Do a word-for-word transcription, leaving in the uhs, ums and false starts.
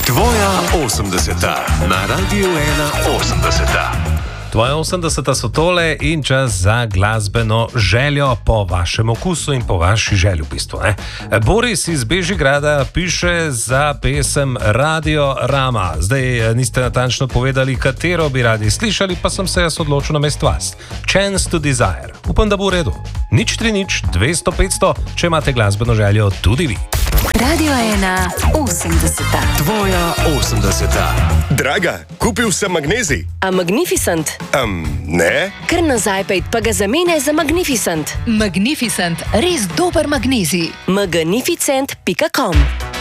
Tvoja osemdeseta na Radiu ena osemdeseta. Tvoje osemdeseta so tole in čas za glasbeno željo po vašem okusu in po vaši želji v bistvu. Ne? Boris iz Bežigrada piše za pesem Radio Rama. Zdaj niste natančno povedali, katero bi radi slišali, pa sem se jaz odločil namesto vas. Chance to Desire. Upam, da bo v redu. Nič tri nič, dvesto petsto, če imate glasbeno željo tudi vi. Radio ena osemdeseta. Tvoja osemdeseta. Draga, kupil sem magnezij. A Magnificent? Um, ne? Kar nazaj pejt pa ga zamene za Magnificent. Magnificent, res dober magnezij. magnificent pika com